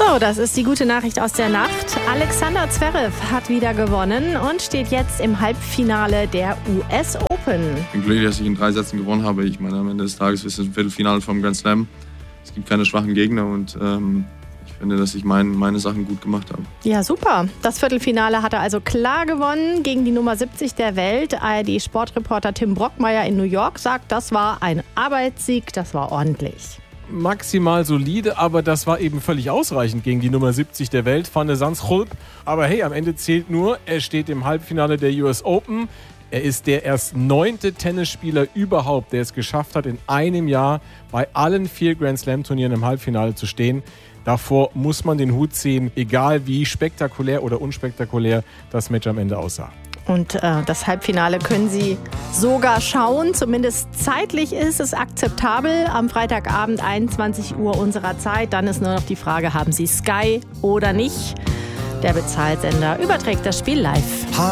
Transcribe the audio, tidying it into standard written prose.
So, das ist die gute Nachricht aus der Nacht. Alexander Zverev hat wieder gewonnen und steht jetzt im Halbfinale der US Open. Ich bin glücklich, dass ich in 3 Sätzen gewonnen habe. Ich meine, am Ende des Tages ist es ein Viertelfinale vom Grand Slam. Es gibt keine schwachen Gegner und ich finde, dass ich meine Sachen gut gemacht habe. Ja, super. Das Viertelfinale hat er also klar gewonnen gegen die Nummer 70 der Welt. ARD-Sportreporter Tim Brockmeier in New York sagt, das war ein Arbeitssieg, das war ordentlich. Maximal solide, aber das war eben völlig ausreichend gegen die Nummer 70 der Welt, Van de Zandschulp. Aber hey, am Ende zählt nur, er steht im Halbfinale der US Open. Er ist der erst 9. Tennisspieler überhaupt, der es geschafft hat, in einem Jahr bei allen 4 Grand Slam Turnieren im Halbfinale zu stehen. Davor muss man den Hut ziehen, egal wie spektakulär oder unspektakulär das Match am Ende aussah. Und das Halbfinale können Sie sogar schauen. Zumindest zeitlich ist es akzeptabel. Am Freitagabend 21 Uhr unserer Zeit. Dann ist nur noch die Frage, haben Sie Sky oder nicht? Der Bezahlsender überträgt das Spiel live.